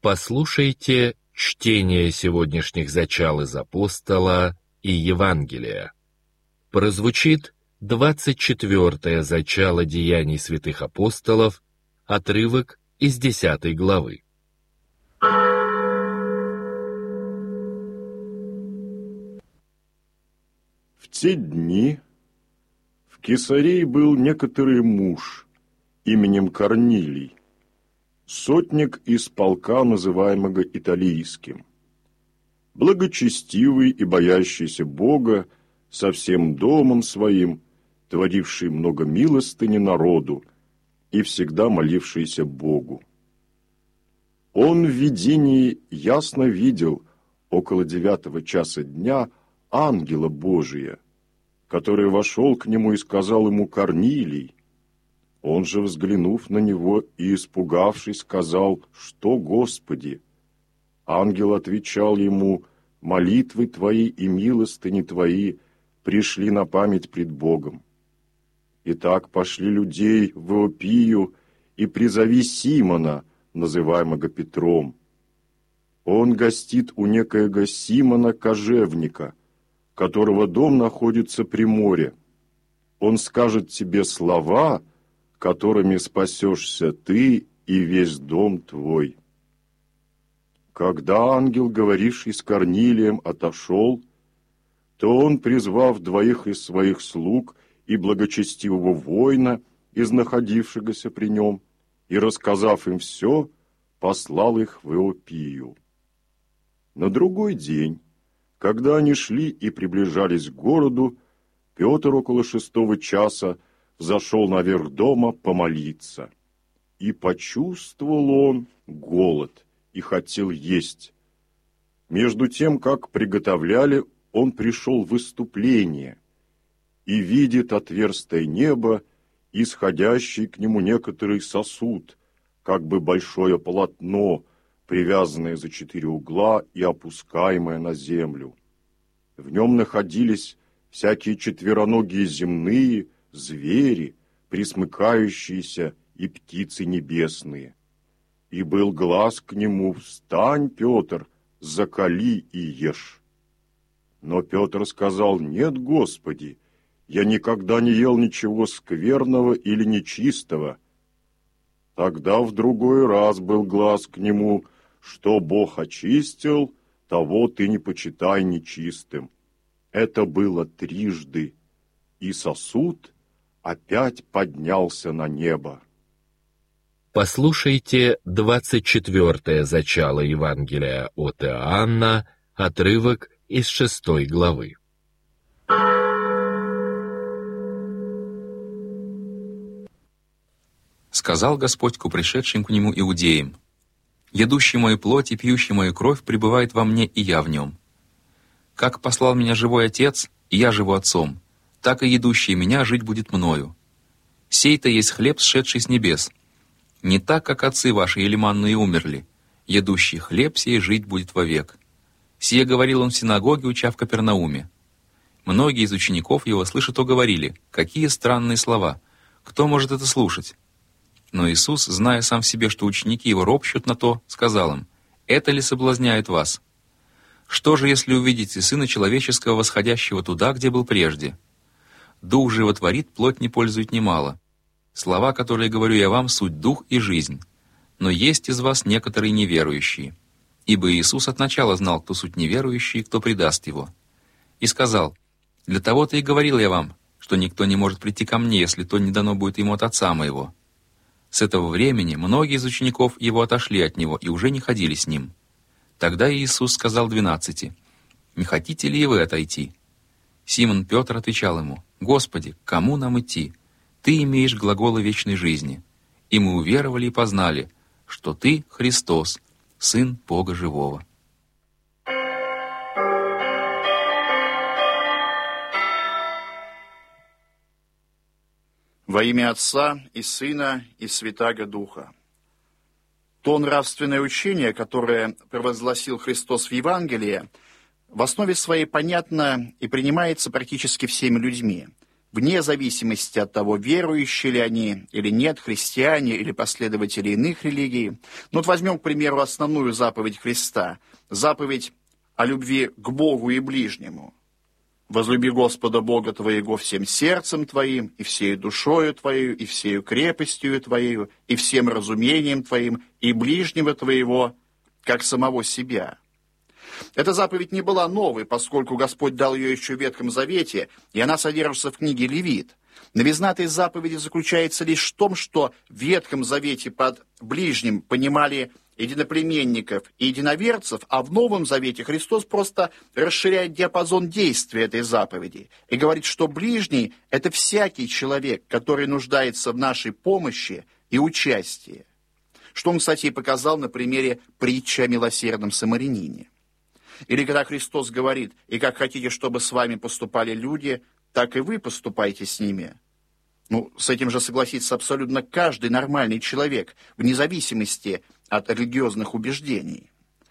Послушайте чтение сегодняшних зачал из Апостола и Евангелия. Прозвучит 24-е зачало Деяний святых апостолов, отрывок из 10 главы. В те дни в Кесарии был некоторый муж именем Корнилий, сотник из полка, называемого Италийским, благочестивый и боящийся Бога, со всем домом своим, творивший много милостыни народу и всегда молившийся Богу. Он в видении ясно видел около 9 часа дня ангела Божия, который вошел к нему и сказал ему: «Корнилий». Он же, взглянув на него и испугавшись, сказал: «Что, Господи?» Ангел отвечал ему: «Молитвы твои и милостыни твои пришли на память пред Богом. Итак, пошли людей в Иопию и призови Симона, называемого Петром. Он гостит у некоего Симона кожевника, которого дом находится при море. Он скажет тебе слова, которыми спасешься ты и весь дом твой». Когда ангел, говоривший с Корнилием, отошел, то он, призвав 2 из своих слуг и благочестивого воина, из находившегося при нем, и, рассказав им все, послал их в Иопию. На другой день, когда они шли и приближались к городу, Петр около 6 часа взошел наверх дома помолиться. И почувствовал он голод и хотел есть. Между тем, как приготовляли, он пришел в выступление и видит отверстое небо, исходящий к нему некоторый сосуд, как бы большое полотно, привязанное за 4 угла и опускаемое на землю. В нем находились всякие четвероногие земные, звери, пресмыкающиеся и птицы небесные. И был глас к нему: «Встань, Петр, закали и ешь». Но Петр сказал: «Нет, Господи, я никогда не ел ничего скверного или нечистого». Тогда в другой раз был глас к нему: «Что Бог очистил, того ты не почитай нечистым». Это было 3, и сосуд опять поднялся на небо. Послушайте 24-е зачало Евангелия от Иоанна, отрывок из 6 главы. Сказал Господь к пришедшим к Нему иудеям: «Едущий мою плоть и пьющий мою кровь пребывает во мне, и я в нем. Как послал меня живой Отец, и я живу Отцом, так и едущий меня жить будет мною. Сей-то есть хлеб, сшедший с небес. Не так, как отцы ваши ели манну и умерли. Едущий хлеб сей жить будет вовек». Сие говорил он в синагоге, уча в Капернауме. Многие из учеников его, слыша то, говорили: «Какие странные слова! Кто может это слушать?» Но Иисус, зная сам в себе, что ученики его ропщут на то, сказал им: «Это ли соблазняет вас? Что же, если увидите Сына Человеческого, восходящего туда, где был прежде? Дух животворит, плоть не пользует немало. Слова, которые говорю я вам, суть дух и жизнь. Но есть из вас некоторые неверующие». Ибо Иисус от начала знал, кто суть неверующий и кто предаст его. И сказал: «Для того-то и говорил я вам, что никто не может прийти ко мне, если то не дано будет ему от Отца моего». С этого времени многие из учеников его отошли от него и уже не ходили с ним. Тогда Иисус сказал 12: «Не хотите ли и вы отойти?» Симон Петр отвечал ему: «Господи, к кому нам идти? Ты имеешь глаголы вечной жизни. И мы уверовали и познали, что Ты Христос, Сын Бога Живого». Во имя Отца и Сына и Святаго Духа. То нравственное учение, которое провозгласил Христос в Евангелии, в основе своей понятно и принимается практически всеми людьми, вне зависимости от того, верующие ли они или нет, христиане или последователи иных религий. Ну вот возьмем, к примеру, основную заповедь Христа, заповедь о любви к Богу и ближнему. «Возлюби Господа Бога твоего всем сердцем твоим, и всею душою твоею, и всею крепостью твоею, и всем разумением твоим, и ближнего твоего, как самого себя». Эта заповедь не была новой, поскольку Господь дал ее еще в Ветхом Завете, и она содержится в книге Левит. Новизна этой заповеди заключается лишь в том, что в Ветхом Завете под ближним понимали единоплеменников и единоверцев, а в Новом Завете Христос просто расширяет диапазон действия этой заповеди и говорит, что ближний – это всякий человек, который нуждается в нашей помощи и участии. Что он, кстати, и показал на примере притчи о милосердном самарянине. Или когда Христос говорит: «И как хотите, чтобы с вами поступали люди, так и вы поступайте с ними». Ну, с этим же согласится абсолютно каждый нормальный человек, вне зависимости от религиозных убеждений.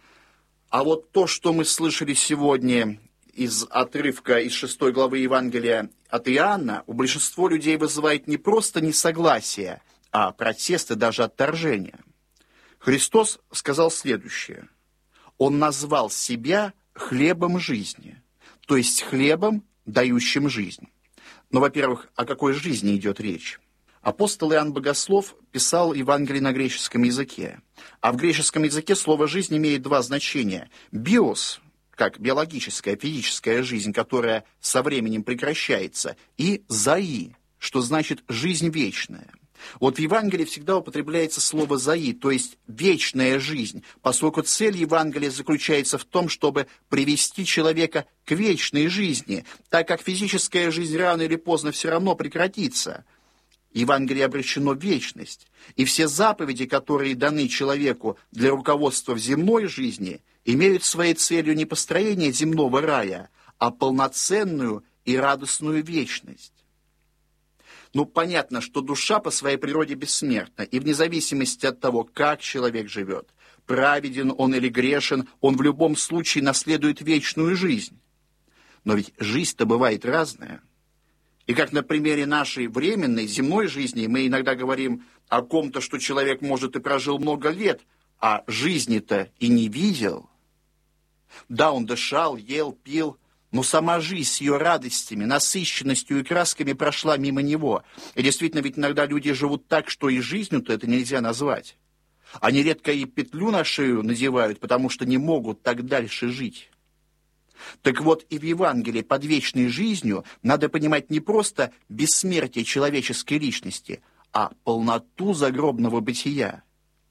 А вот то, что мы слышали сегодня из отрывка из 6 главы Евангелия от Иоанна, у большинства людей вызывает не просто несогласие, а протест и даже отторжение. Христос сказал следующее. Он назвал себя хлебом жизни, то есть хлебом, дающим жизнь. Но, во-первых, о какой жизни идет речь? Апостол Иоанн Богослов писал Евангелие на греческом языке. А в греческом языке слово «жизнь» имеет два значения. «Биос», как биологическая, физическая жизнь, которая со временем прекращается, и «зои», что значит «жизнь вечная». Вот в Евангелии всегда употребляется слово «зои», то есть вечная жизнь, поскольку цель Евангелия заключается в том, чтобы привести человека к вечной жизни, так как физическая жизнь рано или поздно все равно прекратится. Евангелие обращено в вечность, и все заповеди, которые даны человеку для руководства в земной жизни, имеют своей целью не построение земного рая, а полноценную и радостную вечность. Ну, понятно, что душа по своей природе бессмертна, и вне зависимости от того, как человек живет, праведен он или грешен, он в любом случае наследует вечную жизнь. Но ведь жизнь-то бывает разная. И как на примере нашей временной земной жизни мы иногда говорим о ком-то, что человек, может, и прожил много лет, а жизни-то и не видел. Да, он дышал, ел, пил, но сама жизнь с ее радостями, насыщенностью и красками прошла мимо него. И действительно, ведь иногда люди живут так, что и жизнью-то это нельзя назвать. Они редко и петлю на шею надевают, потому что не могут так дальше жить. Так вот, и в Евангелии под вечной жизнью надо понимать не просто бессмертие человеческой личности, а полноту загробного бытия.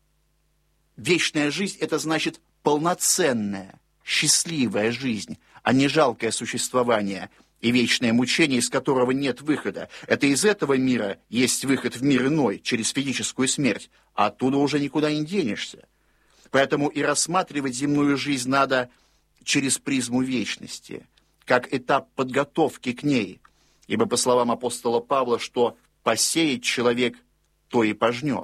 Вечная жизнь – это значит полноценная, счастливая жизнь, а не жалкое существование и вечное мучение, из которого нет выхода. Это из этого мира есть выход в мир иной, через физическую смерть, а оттуда уже никуда не денешься. Поэтому и рассматривать земную жизнь надо через призму вечности, как этап подготовки к ней, ибо, по словам апостола Павла, что посеет человек, то и пожнет.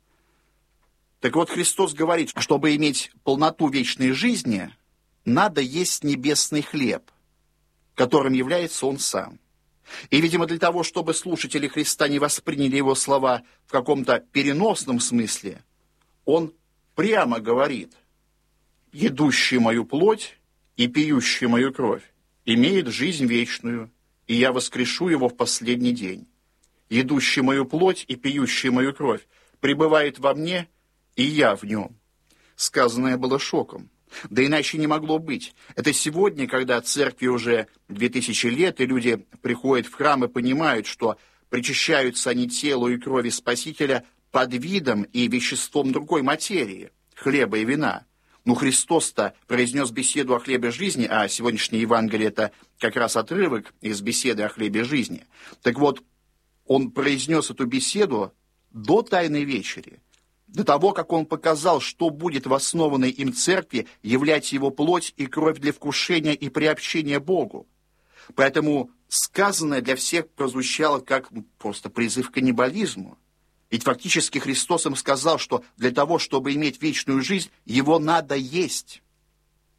Так вот, Христос говорит, чтобы иметь полноту вечной жизни, надо есть небесный хлеб, которым является Он сам. И, видимо, для того, чтобы слушатели Христа не восприняли Его слова в каком-то переносном смысле, Он прямо говорит: «Едущий мою плоть и пьющий мою кровь имеет жизнь вечную, и я воскрешу его в последний день. Едущий мою плоть и пьющий мою кровь пребывает во мне, и я в нем». Сказанное было шоком. Да иначе не могло быть. Это сегодня, когда церкви уже 2000 лет, и люди приходят в храм и понимают, что причащаются они телу и крови Спасителя под видом и веществом другой материи, хлеба и вина. Ну, Христос-то произнес беседу о хлебе жизни, а сегодняшнее Евангелие – это как раз отрывок из беседы о хлебе жизни. Так вот, Он произнес эту беседу до Тайной вечери, до того, как Он показал, что будет в основанной им церкви являть Его плоть и кровь для вкушения и приобщения Богу. Поэтому сказанное для всех прозвучало как просто призыв к каннибализму. Ведь фактически Христос им сказал, что для того, чтобы иметь вечную жизнь, Его надо есть.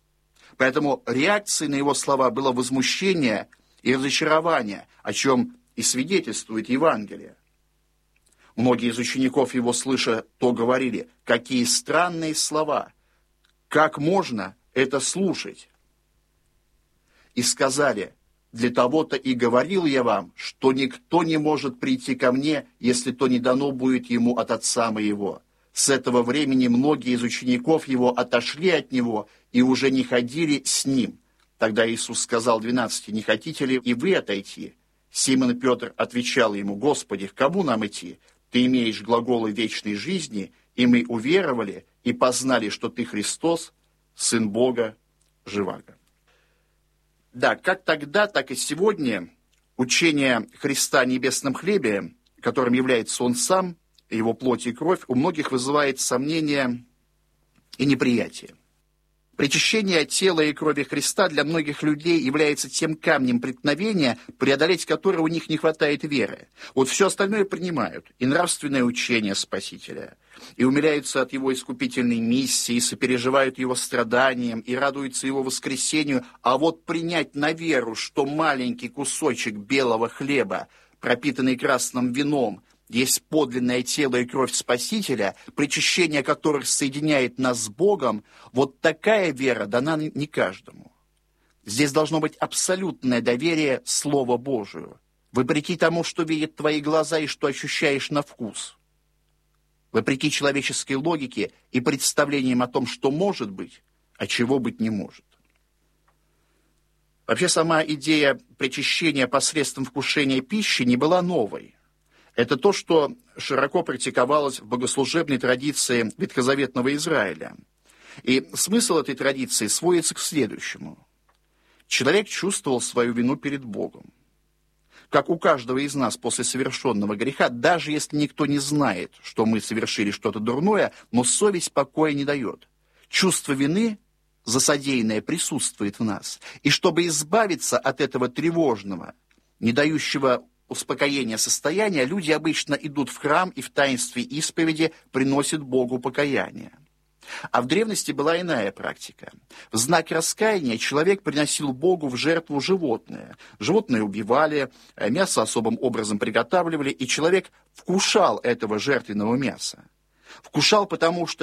Поэтому реакцией на Его слова было возмущение и разочарование, о чем и свидетельствует Евангелие. Многие из учеников его, слыша то, говорили: «Какие странные слова! Как можно это слушать?» И сказали: «Для того-то и говорил я вам, что никто не может прийти ко мне, если то не дано будет ему от Отца моего». С этого времени многие из учеников его отошли от него и уже не ходили с ним. Тогда Иисус сказал 12: «Не хотите ли и вы отойти?» Симон Петр отвечал ему: «Господи, к кому нам идти? Ты имеешь глаголы вечной жизни, и мы уверовали и познали, что ты Христос, Сын Бога живаго». Да, как тогда, так и сегодня учение Христа о небесном хлебе, которым является Он сам, Его плоть и кровь, у многих вызывает сомнения и неприятие. Причащение тела и крови Христа для многих людей является тем камнем преткновения, преодолеть который у них не хватает веры. Вот все остальное принимают, и нравственное учение Спасителя, и умиляются от Его искупительной миссии, и сопереживают Его страданиям, и радуются Его воскресению, а вот принять на веру, что маленький кусочек белого хлеба, пропитанный красным вином, есть подлинное тело и кровь Спасителя, причащение которых соединяет нас с Богом, вот такая вера дана не каждому. Здесь должно быть абсолютное доверие Слову Божию, вопреки тому, что видят твои глаза и что ощущаешь на вкус, вопреки человеческой логике и представлениям о том, что может быть, а чего быть не может. Вообще, сама идея причащения посредством вкушения пищи не была новой. Это то, что широко практиковалось в богослужебной традиции ветхозаветного Израиля. И смысл этой традиции сводится к следующему. Человек чувствовал свою вину перед Богом. Как у каждого из нас после совершенного греха, даже если никто не знает, что мы совершили что-то дурное, но совесть покоя не дает. Чувство вины за содеянное присутствует в нас. И чтобы избавиться от этого тревожного, не дающего успокоения состояния, люди обычно идут в храм и в таинстве исповеди приносят Богу покаяние. А в древности была иная практика. В знак раскаяния человек приносил Богу в жертву животное. Животное убивали, мясо особым образом приготавливали, и человек вкушал этого жертвенного мяса. Вкушал, потому что